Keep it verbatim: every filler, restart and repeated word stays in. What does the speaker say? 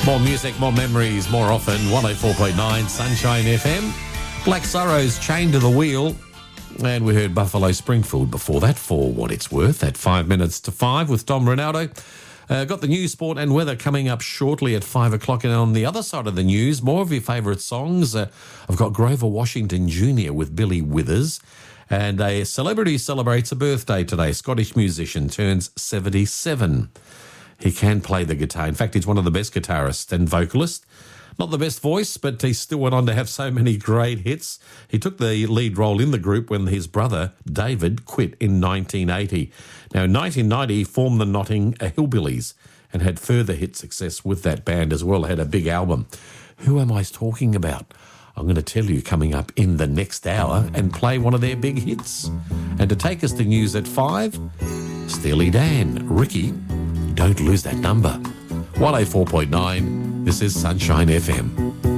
More music, more memories, more often. one oh four point nine Sunshine F M. Black Sorrows, Chained to the Wheel. And we heard Buffalo Springfield before that for what it's worth at five minutes to five with Tom Ronaldo. Uh, got the news, sport and weather coming up shortly at five o'clock. And on the other side of the news, more of your favourite songs. Uh, I've got Grover Washington Junior with Billy Withers. And a celebrity celebrates a birthday today. Scottish musician turns seventy-seven. He can play the guitar. In fact, he's one of the best guitarists and vocalists. Not the best voice, but he still went on to have so many great hits. He took the lead role in the group when his brother, David, quit in nineteen eighty. Now, in nineteen ninety, he formed the Notting Hillbillies and had further hit success with that band as well, had a big album. Who am I talking about? I'm going to tell you coming up in the next hour and play one of their big hits. And to take us to news at five, Steely Dan, Ricky, don't lose that number. one oh four point nine, this is Sunshine F M.